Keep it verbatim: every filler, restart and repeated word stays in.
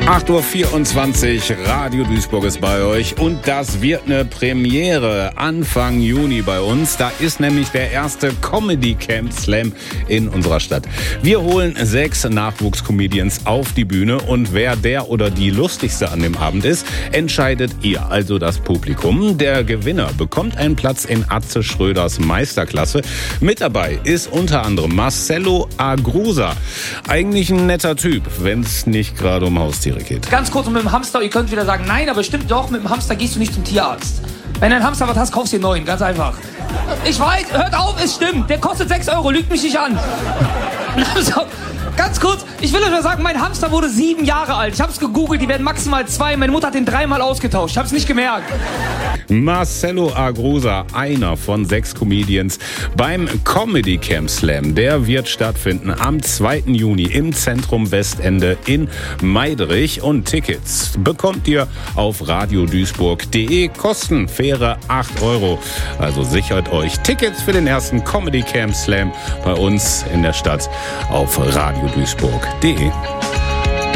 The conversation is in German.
acht Uhr vierundzwanzig, Radio Duisburg ist bei euch und das wird eine Premiere Anfang Juni bei uns. Da ist nämlich der erste Comedy Camp Slam in unserer Stadt. Wir holen sechs Nachwuchscomedians auf die Bühne und wer der oder die lustigste an dem Abend ist, entscheidet ihr, also das Publikum. Der Gewinner bekommt einen Platz in Atze Schröders Meisterklasse. Mit dabei ist unter anderem Marcelo Agrusa. Eigentlich ein netter Typ, wenn es nicht gerade um Haustiere geht. Ganz kurz, und mit dem Hamster, ihr könnt wieder sagen, nein, aber stimmt doch, mit dem Hamster gehst du nicht zum Tierarzt. Wenn du einen Hamster was hast, kaufst du dir einen neuen, ganz einfach. Ich weiß, hört auf, es stimmt, der kostet sechs Euro, lügt mich nicht an. Also, ganz kurz, ich will euch nur sagen, mein Hamster wurde sieben Jahre alt. Ich hab's gegoogelt, die werden maximal zwei. Meine Mutter hat den dreimal ausgetauscht, ich hab's nicht gemerkt. Marcelo Agrusa, einer von sechs Comedians beim Comedy Camp Slam. Der wird stattfinden am zweiten Juni im Zentrum Westende in Meiderich. Und Tickets bekommt ihr auf radioduisburg punkt de. Kosten faire acht Euro. Also sichert euch Tickets für den ersten Comedy Camp Slam bei uns in der Stadt auf radioduisburg punkt de.